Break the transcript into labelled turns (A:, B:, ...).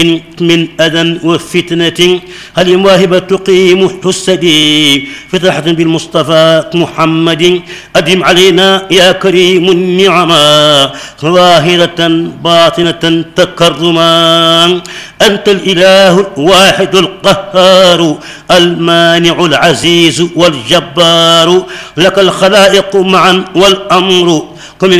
A: من أذى وفتنة هل المواهب تقيم حسدي فتحة بالمصطفى محمد أدم علينا يا كريم النعما ظاهرة باطنة تكرما أنت الإله الواحد القهار المانع العزيز والجبار لك الخلائق معا والأمر